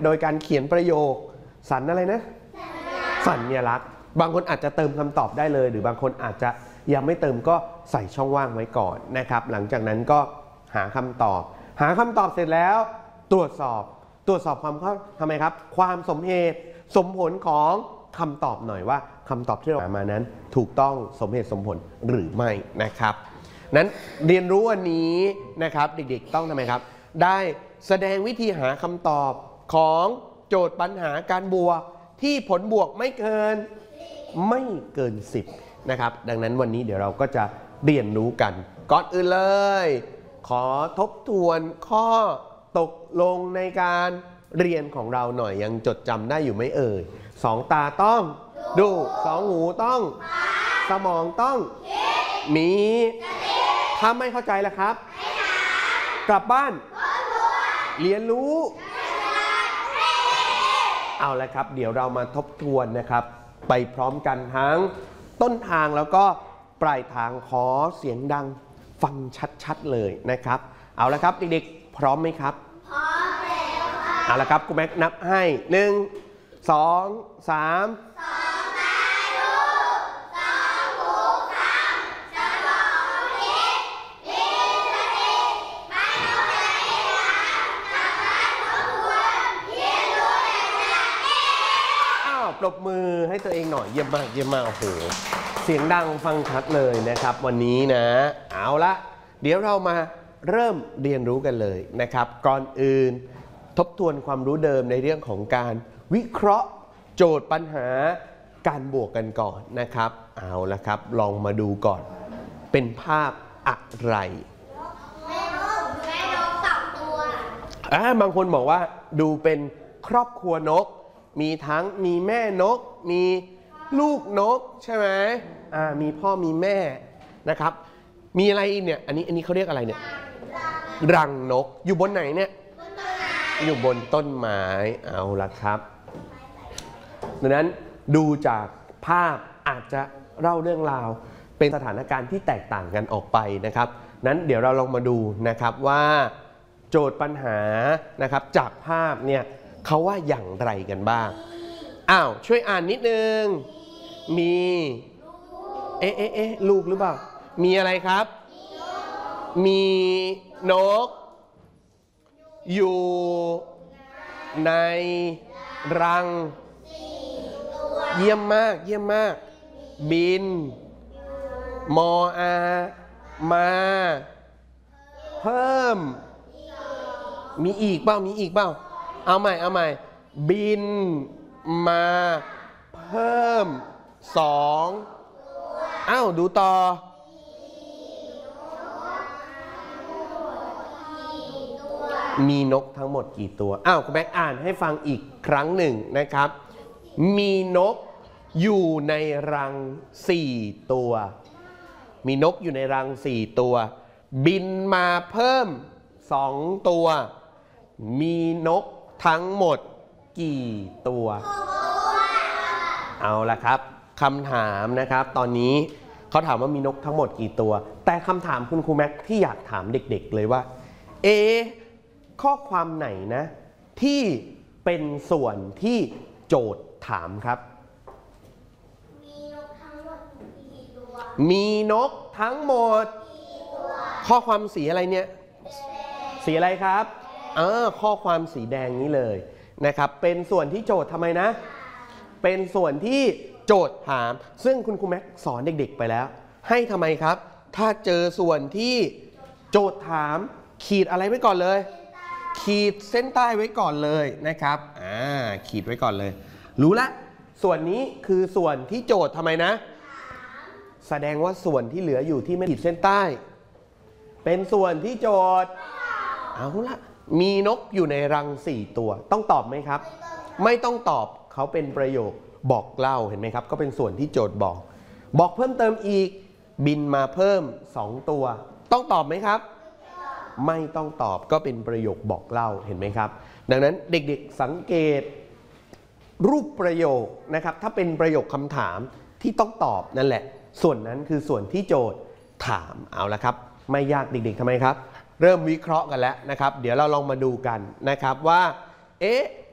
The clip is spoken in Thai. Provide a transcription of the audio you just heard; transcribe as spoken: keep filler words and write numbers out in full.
โดยการเขียนประโยคสัญอะไรนะสัญลักษณ์บางคนอาจจะเติมคำตอบได้เลยหรือบางคนอาจจะยังไม่เติมก็ใส่ช่องว่างไว้ก่อนนะครับหลังจากนั้นก็หาคำตอบหาคำตอบเสร็จแล้วตรวจสอบตรวจสอบความเข้าทำไมครับความสมเหตุสมผลของคำตอบหน่อยว่าคำตอบที่เราหามานั้นถูกต้องสมเหตุสมผลหรือไม่นะครับนั้นเรียนรู้วันนี้นะครับเด็กๆต้องทำไมครับได้แสดงวิธีหาคำตอบของโจทย์ปัญหาการบวกที่ผลบวกไม่เกินไม่เกินสิบนะครับดังนั้นวันนี้เดี๋ยวเราก็จะเรียนรู้กันก่อนอื่นเลยขอทบทวนข้อตกลงในการเรียนของเราหน่อยยังจดจำได้อยู่ไหมเอ่ยสองตาต้องดูสองหูต้องสมองต้องมีถ้าไม่เข้าใจล่ะครับกลับบ้านเรียนรู้เอาละครับเดี๋ยวเรามาทบทวนนะครับไปพร้อมกันทั้งต้นทางแล้วก็ปลายทางขอเสียงดังฟังชัดๆเลยนะครับเอาละครับเด็กๆพร้อมไหมครับพร้อมแล้วค่ะเอาละครับครูแม็กนับให้หนึ่งสองสามสองตาดูสองหูฟังสมองคิดลิ้นสติไม่เข้าใจถามกลับบ้านทบทวนเรียนรู้ในขณะนี้อ้าวปรบมือให้ตัวเองหน่อยเยี่ยมมากเยี่ยมมากโอ้โหเสียงดังฟังชัดเลยนะครับวันนี้นะเอาละเดี๋ยวเรามาเริ่มเรียนรู้กันเลยนะครับก่อนอื่นทบทวนความรู้เดิมในเรื่องของการวิเคราะห์โจทย์ปัญหาการบวกกันก่อนนะครับเอาละครับลองมาดูก่อนเป็นภาพอะไรแม่นกแม่นกสองตัวอ่าบางคนบอกว่าดูเป็นครอบครัวนกมีทั้งมีแม่นกมีลูกนกใช่ไหมอ่ามีพ่อมีแม่นะครับมีอะไรเนี่ยอันนี้อันนี้เขาเรียกอะไรเนี่ยรังนกอยู่บนไหนเนี่ยอยู่บนต้นไม้เอาละครับดังนั้นดูจากภาพอาจจะเล่าเรื่องราวเป็นสถานการณ์ที่แตกต่างกันออกไปนะครับนั้นเดี๋ยวเราลองมาดูนะครับว่าโจทย์ปัญหานะครับจากภาพเนี่ยเขาว่าอย่างไรกันบ้างอ้าวช่วยอ่านนิดนึงมีเอ๊ะเอ๊ะเอ๊ะลูกหรือเปล่ามีอะไรครับมีนกอยู่ในรังเยี่ยมมากเยี่ยมมากบินมออามาเพิ่มมีอีกเปล่ามีอีกเปล่าเอาใหม่เอาใหม่บินมาเพิ่มสองอ้าวดูต่อมีนกทั้งหมดกี่ตัวอ้าวคุณแม็กอ่านให้ฟังอีกครั้งหนึ่งนะครับมีนกอยู่ในรังสี่ตัวมีนกอยู่ในรังสี่ตัวบินมาเพิ่มสองตัวมีนกทั้งหมดกี่ตัวเอาละครับคำถามนะครับตอนนี้เขาถามว่ามีนกทั้งหมดกี่ตัวแต่คำถามคุณครูแม็กที่อยากถามเด็กๆเลยว่าเอข้อความไหนนะที่เป็นส่วนที่โจทย์ถามครับมีนกทั้งหมดกี่ตัวมีนกทั้งหมดกี่ตัวข้อความสีอะไรเนี่ยสีอะไรครับเออข้อความสีแดงนี้เลยนะครับเป็นส่วนที่โจทย์ทำไมนะเป็นส่วนที่โจทย์ถามซึ่งคุณครูแม็กสอนเด็กๆไปแล้วให้ทำไมครับถ้าเจอส่วนที่โจทย์ถามขีดอะไรไว้ก่อนเลยขีดเส้นใต้ไว้ก่อนเลยนะครับอ่าขีดไว้ก่อนเลยรู้ละส่วนนี้คือส่วนที่โจทย์ทำไมนะแสดงว่าส่วนที่เหลืออยู่ที่ไม่ขีดเส้นใต้เป็นส่วนที่โจทย์เอาละมีนกอยู่ในรังสี่ตัวต้องตอบไหมครับไม่ต้องตอบเขาเป็นประโยคบอกเล่าเห็นไหมครับก็เป็นส่วนที่โจทย์บอกบอกเพิ่มเติมอีกบินมาเพิ่มสองตัวต้องตอบไหมครับไม่ต้องตอบก็เป็นประโยคบอกเล่าเห็นไหมครับดังนั้นเด็กๆสังเกตรูปประโยคนะครับถ้าเป็นประโยคคำถามที่ต้องตอบนั่นแหละส่วนนั้นคือส่วนที่โจทย์ถามเอาละครับไม่ยากเด็กๆทำไมครับเริ่มวิเคราะห์กันแล้วนะครับเดี๋ยวเราลองมาดูกันนะครับว่าเอ๊ะ